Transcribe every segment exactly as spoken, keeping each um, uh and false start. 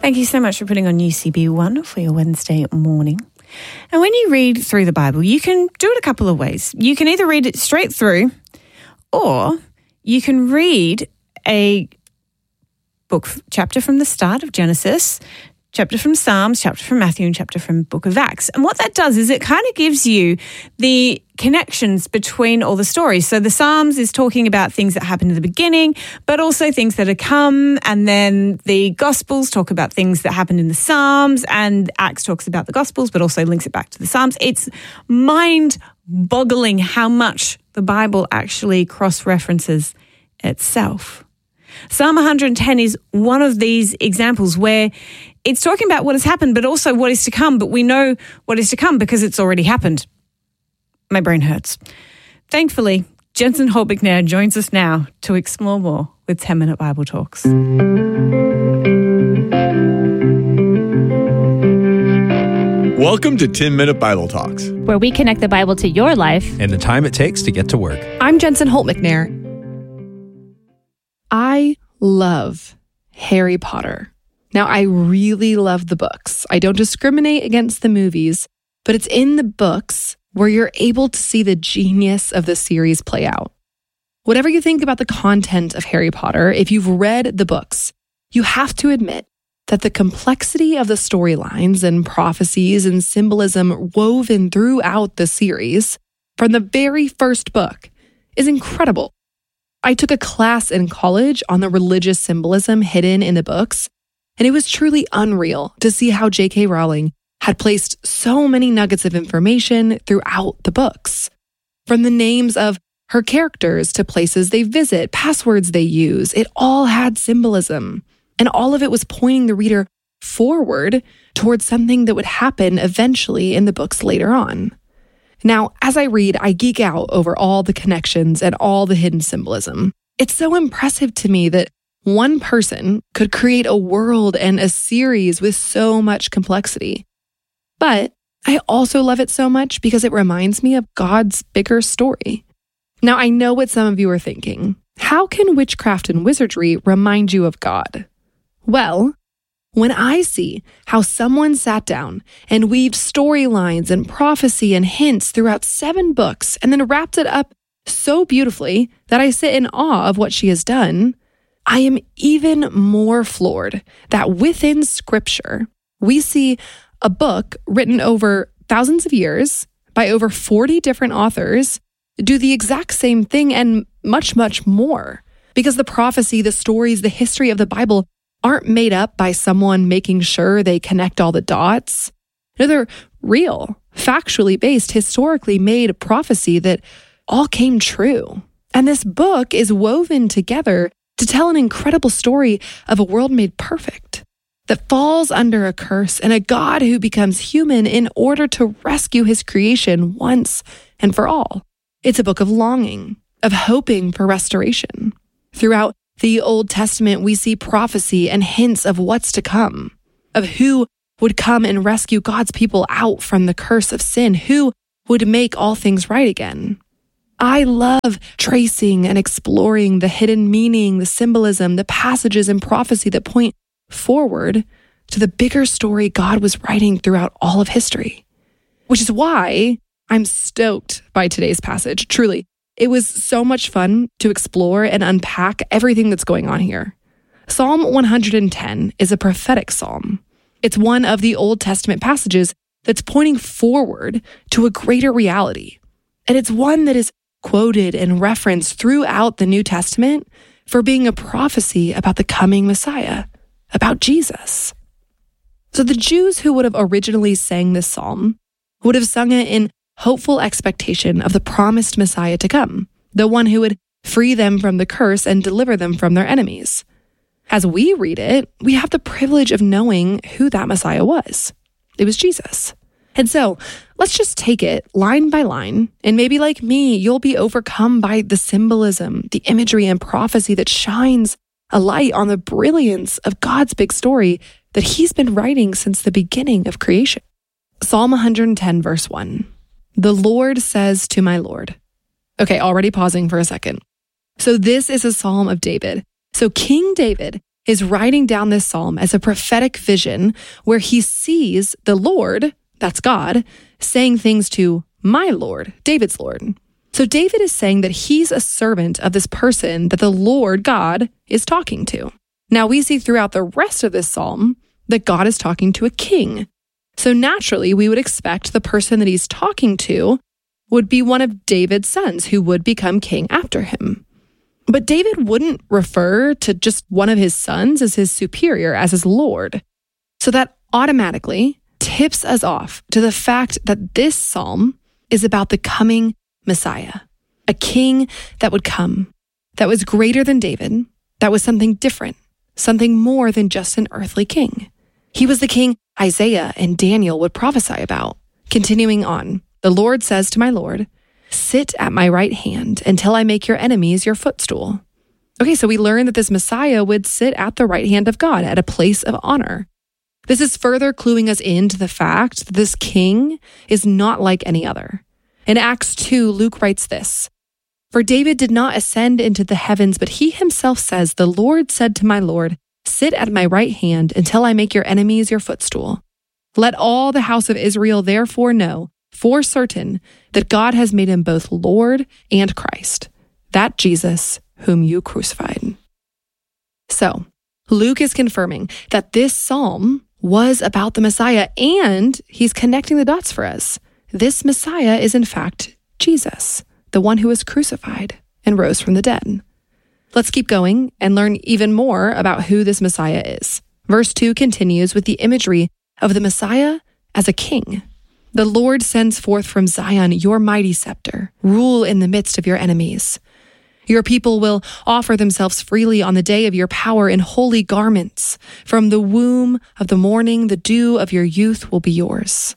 Thank you so much for putting on U C B one for your Wednesday morning. And when you read through the Bible, you can do it a couple of ways. You can either read it straight through, or you can read a book chapter from the start of Genesis, chapter from Psalms, chapter from Matthew, and chapter from Book of Acts. And what that does is it kind of gives you the connections between all the stories. So the Psalms is talking about things that happened in the beginning, but also things that are come. And then the Gospels talk about things that happened in the Psalms, and Acts talks about the Gospels, but also links it back to the Psalms. It's mind-boggling how much the Bible actually cross-references itself. Psalm one hundred ten is one of these examples where it's talking about what has happened, but also what is to come. But we know what is to come because it's already happened. My brain hurts. Thankfully, Jensen Holt McNair joins us now to explore more with ten-Minute Bible Talks. Welcome to ten-Minute Bible Talks, where we connect the Bible to your life and the time it takes to get to work. I'm Jensen Holt McNair. I love Harry Potter. Now, I really love the books. I don't discriminate against the movies, but it's in the books where you're able to see the genius of the series play out. Whatever you think about the content of Harry Potter, if you've read the books, you have to admit that the complexity of the storylines and prophecies and symbolism woven throughout the series from the very first book is incredible. I took a class in college on the religious symbolism hidden in the books, and it was truly unreal to see how J K Rowling had placed so many nuggets of information throughout the books. From the names of her characters to places they visit, passwords they use, it all had symbolism. And all of it was pointing the reader forward towards something that would happen eventually in the books later on. Now, as I read, I geek out over all the connections and all the hidden symbolism. It's so impressive to me that one person could create a world and a series with so much complexity. But I also love it so much because it reminds me of God's bigger story. Now, I know what some of you are thinking. How can witchcraft and wizardry remind you of God? Well, when I see how someone sat down and weaved storylines and prophecy and hints throughout seven books and then wrapped it up so beautifully that I sit in awe of what she has done, I am even more floored that within Scripture, we see a book written over thousands of years by over forty different authors do the exact same thing and much, much more. Because the prophecy, the stories, the history of the Bible aren't made up by someone making sure they connect all the dots. No, they're real, factually based, historically made prophecy that all came true. And this book is woven together to tell an incredible story of a world made perfect, that falls under a curse and a God who becomes human in order to rescue his creation once and for all. It's a book of longing, of hoping for restoration. Throughout the Old Testament, we see prophecy and hints of what's to come, of who would come and rescue God's people out from the curse of sin, who would make all things right again. I love tracing and exploring the hidden meaning, the symbolism, the passages in prophecy that point forward to the bigger story God was writing throughout all of history. Which is why I'm stoked by today's passage, truly. It was so much fun to explore and unpack everything that's going on here. Psalm one hundred ten is a prophetic psalm. It's one of the Old Testament passages that's pointing forward to a greater reality. And it's one that is quoted and referenced throughout the New Testament for being a prophecy about the coming Messiah, about Jesus. So the Jews who would have originally sang this psalm would have sung it in hopeful expectation of the promised Messiah to come, the one who would free them from the curse and deliver them from their enemies. As we read it, we have the privilege of knowing who that Messiah was. It was Jesus. And so let's just take it line by line, and maybe like me, you'll be overcome by the symbolism, the imagery and prophecy that shines a light on the brilliance of God's big story that he's been writing since the beginning of creation. Psalm one hundred ten, verse one. The Lord says to my Lord. Okay, already pausing for a second. So this is a psalm of David. So King David is writing down this psalm as a prophetic vision where he sees the Lord, that's God, saying things to my Lord, David's Lord. So David is saying that he's a servant of this person that the Lord God is talking to. Now we see throughout the rest of this psalm that God is talking to a king. So naturally, we would expect the person that he's talking to would be one of David's sons who would become king after him. But David wouldn't refer to just one of his sons as his superior, as his Lord. So that automatically tips us off to the fact that this psalm is about the coming Messiah, a king that would come, that was greater than David, that was something different, something more than just an earthly king. He was the king Isaiah and Daniel would prophesy about. Continuing on, the Lord says to my Lord, sit at my right hand until I make your enemies your footstool. Okay, so we learn that this Messiah would sit at the right hand of God at a place of honor. This is further cluing us into the fact that this king is not like any other. In Acts two, Luke writes this, for David did not ascend into the heavens, but he himself says, the Lord said to my Lord, sit at my right hand until I make your enemies your footstool. Let all the house of Israel therefore know for certain that God has made him both Lord and Christ, that Jesus whom you crucified. So, Luke is confirming that this psalm was about the Messiah, and he's connecting the dots for us. This Messiah is in fact Jesus, the one who was crucified and rose from the dead. Let's keep going and learn even more about who this Messiah is. Verse two continues with the imagery of the Messiah as a king. The Lord sends forth from Zion your mighty scepter. Rule in the midst of your enemies. Your people will offer themselves freely on the day of your power in holy garments. From the womb of the morning, the dew of your youth will be yours.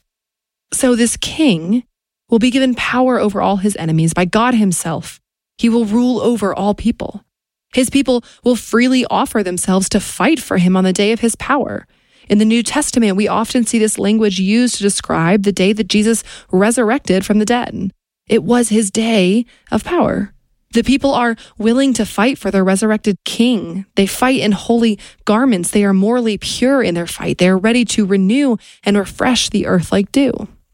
So this king will be given power over all his enemies by God himself. He will rule over all people. His people will freely offer themselves to fight for him on the day of his power. In the New Testament, we often see this language used to describe the day that Jesus resurrected from the dead. It was his day of power. The people are willing to fight for their resurrected king. They fight in holy garments. They are morally pure in their fight. They are ready to renew and refresh the earth like dew.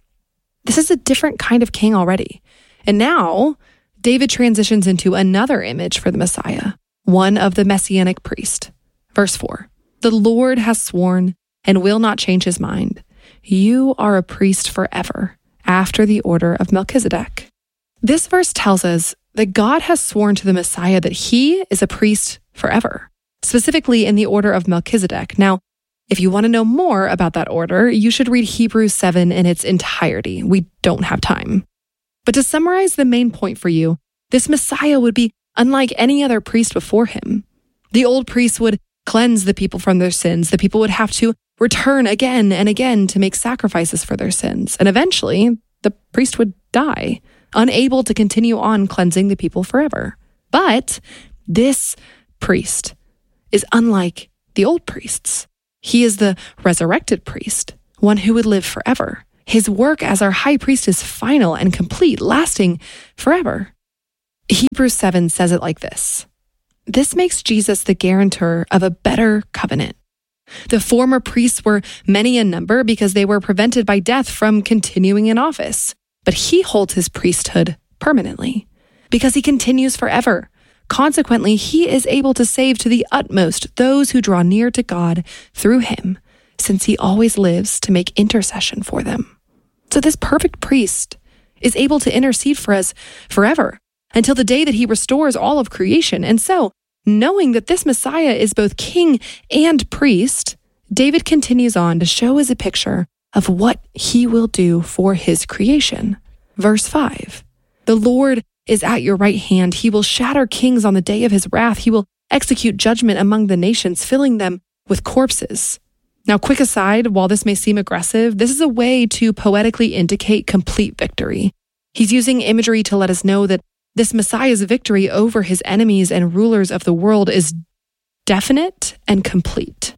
This is a different kind of king already. And now, David transitions into another image for the Messiah, one of the messianic priest. Verse four, the Lord has sworn and will not change his mind. You are a priest forever, after the order of Melchizedek. This verse tells us that God has sworn to the Messiah that he is a priest forever, specifically in the order of Melchizedek. Now, if you want to know more about that order, you should read Hebrews seven in its entirety. We don't have time. But to summarize the main point for you, this Messiah would be unlike any other priest before him. The old priests would cleanse the people from their sins. The people would have to return again and again to make sacrifices for their sins. And eventually, the priest would die, unable to continue on cleansing the people forever. But this priest is unlike the old priests. He is the resurrected priest, one who would live forever. His work as our high priest is final and complete, lasting forever. Hebrews seven says it like this. This makes Jesus the guarantor of a better covenant. The former priests were many in number because they were prevented by death from continuing in office. But he holds his priesthood permanently because he continues forever. Consequently, he is able to save to the utmost those who draw near to God through him, since he always lives to make intercession for them. So this perfect priest is able to intercede for us forever until the day that he restores all of creation. And so, knowing that this Messiah is both king and priest, David continues on to show us a picture of what he will do for his creation. Verse five, the Lord is at your right hand. He will shatter kings on the day of his wrath. He will execute judgment among the nations, filling them with corpses. Now, quick aside, while this may seem aggressive, this is a way to poetically indicate complete victory. He's using imagery to let us know that this Messiah's victory over his enemies and rulers of the world is definite and complete.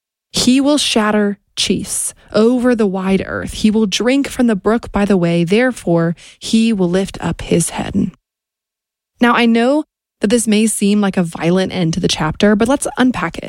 He will shatter chiefs over the wide earth. He will drink from the brook by the way. Therefore, he will lift up his head. Now, I know that this may seem like a violent end to the chapter, but let's unpack it.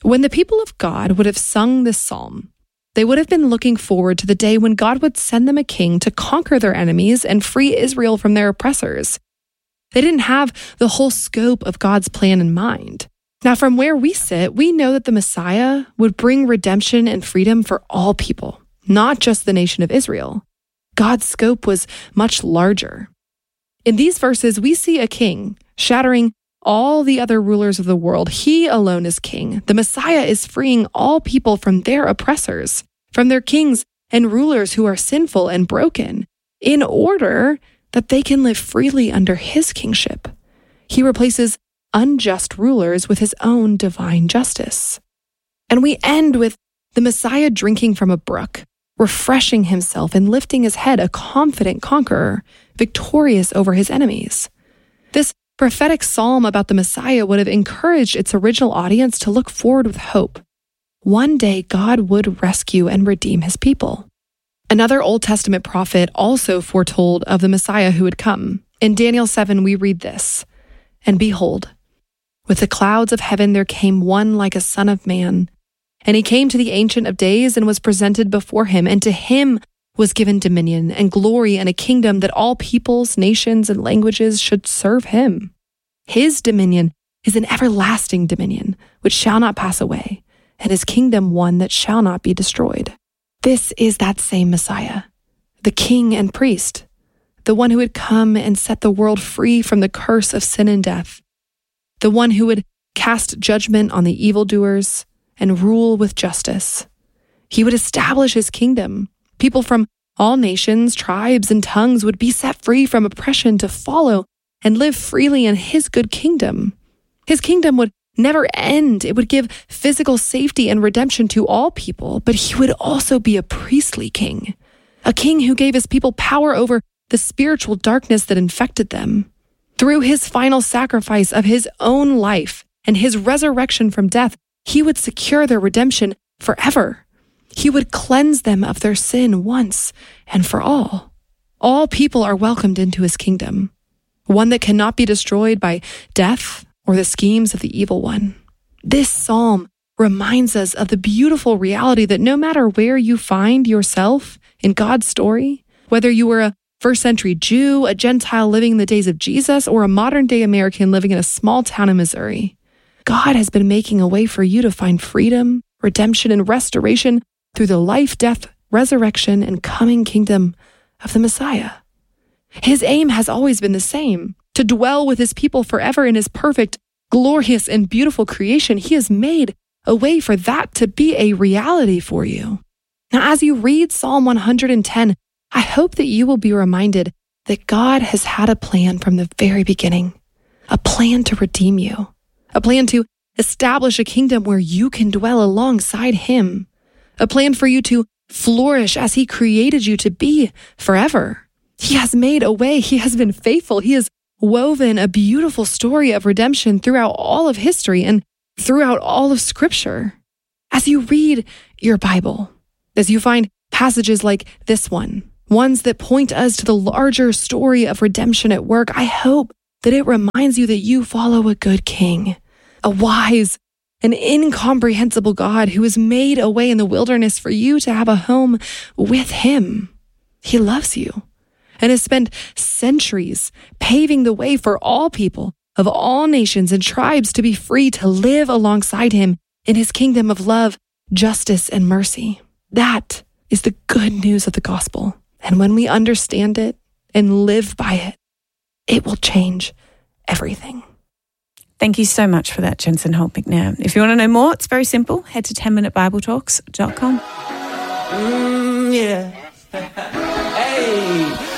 When the people of God would have sung this psalm, they would have been looking forward to the day when God would send them a king to conquer their enemies and free Israel from their oppressors. They didn't have the whole scope of God's plan in mind. Now, from where we sit, we know that the Messiah would bring redemption and freedom for all people, not just the nation of Israel. God's scope was much larger. In these verses, we see a king shattering all the other rulers of the world. He alone is king. The Messiah is freeing all people from their oppressors, from their kings and rulers who are sinful and broken, in order that they can live freely under his kingship. He replaces unjust rulers with his own divine justice. And we end with the Messiah drinking from a brook, refreshing himself and lifting his head, a confident conqueror, victorious over his enemies. This prophetic psalm about the Messiah would have encouraged its original audience to look forward with hope. One day, God would rescue and redeem his people. Another Old Testament prophet also foretold of the Messiah who would come. In Daniel seven, we read this, "And behold, with the clouds of heaven there came one like a son of man. And he came to the Ancient of Days and was presented before him, and to him was given dominion and glory and a kingdom that all peoples, nations, and languages should serve him. His dominion is an everlasting dominion, which shall not pass away, and his kingdom one that shall not be destroyed." This is that same Messiah, the king and priest, the one who would come and set the world free from the curse of sin and death, the one who would cast judgment on the evildoers and rule with justice. He would establish his kingdom. People from all nations, tribes, and tongues would be set free from oppression to follow and live freely in his good kingdom. His kingdom would never end. It would give physical safety and redemption to all people, but he would also be a priestly king, a king who gave his people power over the spiritual darkness that infected them. Through his final sacrifice of his own life and his resurrection from death, he would secure their redemption forever. He would cleanse them of their sin once and for all. All people are welcomed into his kingdom, one that cannot be destroyed by death or the schemes of the evil one. This psalm reminds us of the beautiful reality that no matter where you find yourself in God's story, whether you were a first century Jew, a Gentile living in the days of Jesus, or a modern day American living in a small town in Missouri, God has been making a way for you to find freedom, redemption, and restoration through the life, death, resurrection, and coming kingdom of the Messiah. His aim has always been the same, to dwell with his people forever in his perfect, glorious, and beautiful creation. He has made a way for that to be a reality for you. Now, as you read Psalm one hundred ten, I hope that you will be reminded that God has had a plan from the very beginning, a plan to redeem you, a plan to establish a kingdom where you can dwell alongside him, a plan for you to flourish as he created you to be forever. He has made a way. He has been faithful. He has woven a beautiful story of redemption throughout all of history and throughout all of Scripture. As you read your Bible, as you find passages like this one, ones that point us to the larger story of redemption at work, I hope that it reminds you that you follow a good king, a wise and incomprehensible God who has made a way in the wilderness for you to have a home with him. He loves you and has spent centuries paving the way for all people of all nations and tribes to be free to live alongside him in his kingdom of love, justice, and mercy. That is the good news of the gospel. And when we understand it and live by it, it will change everything. Thank you so much for that, Jensen Holt McNair. If you want to know more, it's very simple. Head to ten minute bible talks dot com. Mm, yeah. Hey.